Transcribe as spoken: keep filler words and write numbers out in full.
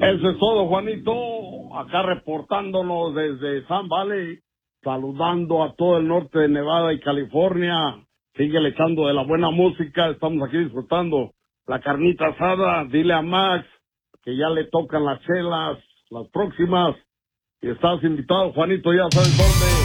Eso es todo, Juanito. Acá reportándonos desde Sun Valley, saludando a todo el norte de Nevada y California. Sigue echando de la buena música. Estamos aquí disfrutando la carnita asada. Dile a Max que ya le tocan las chelas, las próximas. Y estás invitado, Juanito, ya sabes dónde.